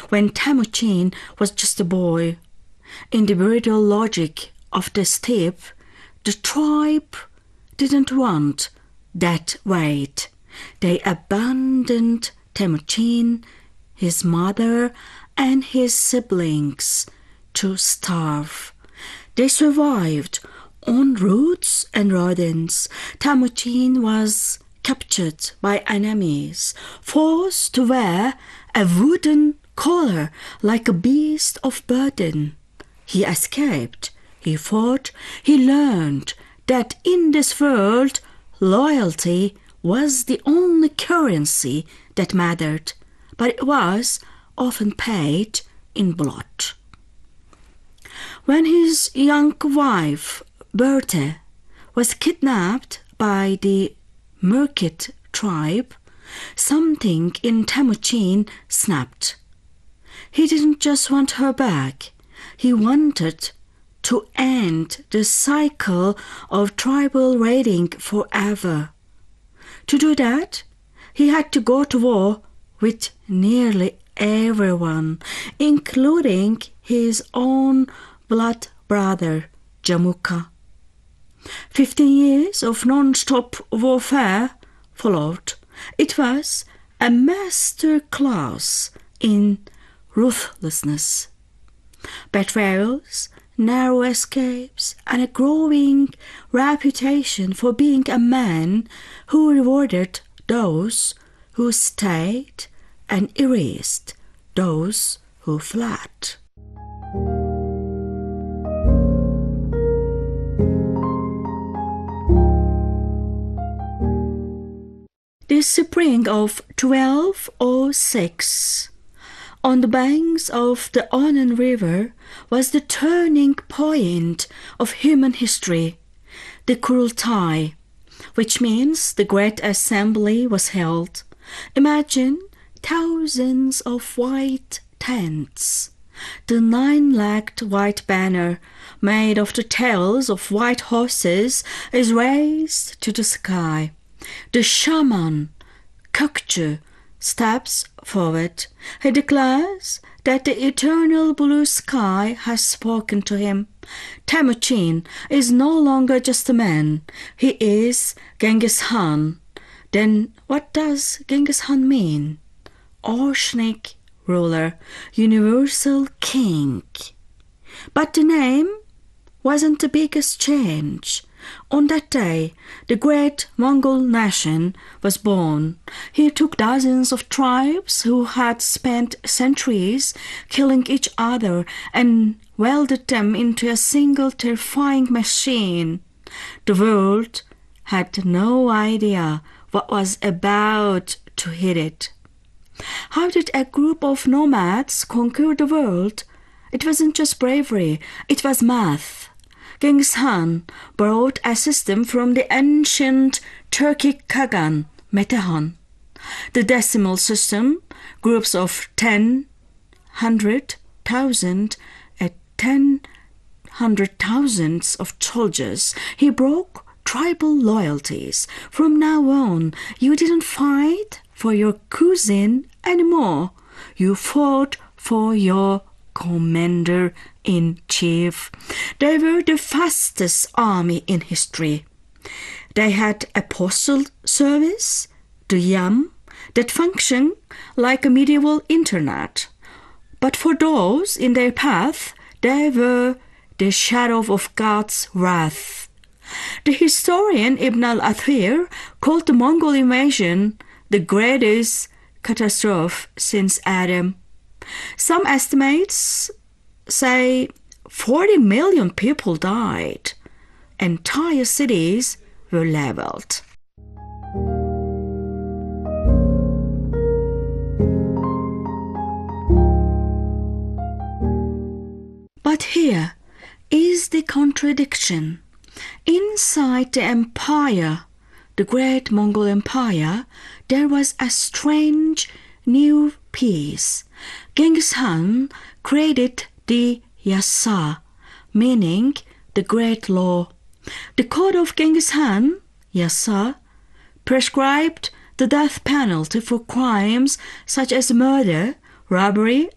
when Temujin was just a boy. In the brutal logic of the steppe, the tribe didn't want that weight. They abandoned Temujin, his mother, and his siblings to starve. They survived on roots and rodents. Temujin was captured by enemies, forced to wear a wooden collar like a beast of burden. He escaped, he fought, he learned that in this world loyalty was the only currency that mattered, but it was often paid in blood. When his young wife, Berthe, was kidnapped by the Merkit tribe, something in Temujin snapped. He didn't just want her back, he wanted to end the cycle of tribal raiding forever. To do that, he had to go to war with nearly everyone, including his own blood brother, Jamukha. 15 years of non-stop warfare followed. It was a master class in ruthlessness. Betrayals, narrow escapes, and a growing reputation for being a man who rewarded those who stayed and erased those who fled. The spring of 1206, on the banks of the Onon River, was the turning point of human history, the Kurultai, which means the Great Assembly was held. Imagine thousands of white tents. The 9-legged white banner, made of the tails of white horses, is raised to the sky. The shaman, Kökçü, steps forward. He declares that the eternal blue sky has spoken to him. Temujin is no longer just a man. He is Genghis Khan. Then what does Genghis Khan mean? Oceanic ruler, universal king. But the name wasn't the biggest change. On that day, the great Mongol nation was born. He took dozens of tribes who had spent centuries killing each other and welded them into a single terrifying machine. The world had no idea what was about to hit it. How did a group of nomads conquer the world? It wasn't just bravery, it was math. Genghis Khan borrowed a system from the ancient Turkic Kagan, Metehan. The decimal system, groups of 10, 100, 1,000, and 100,000s of soldiers. He broke tribal loyalties. From now on, you didn't fight for your cousin anymore. You fought for your commander-in-chief. They were the fastest army in history. They had a postal service, the Yam, that functioned like a medieval internet. But for those in their path, they were the shadow of God's wrath. The historian Ibn al-Athir called the Mongol invasion the greatest catastrophe since Adam. Some estimates say 40 million people died. Entire cities were leveled. But here is the contradiction. Inside the empire, the great Mongol Empire, there was a strange new peace. Genghis Khan created the Yasa, meaning the great law. The code of Genghis Khan, Yasa, prescribed the death penalty for crimes such as murder, robbery,